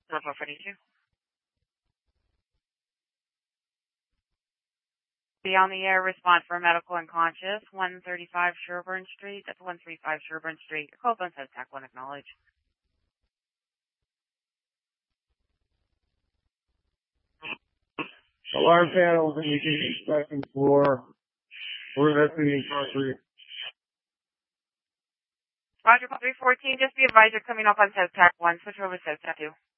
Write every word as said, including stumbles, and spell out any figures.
Level forty-two. Be on the air, respond for medical unconscious, one thirty-five Sherburne Street. That's one thirty-five Sherburne Street. Your call phone says TAC one acknowledge. Alarm panels indicating second floor. We're investigating car three. Roger, three fourteen, just the advisor coming up on South TAC one. Switch over to South TAC two.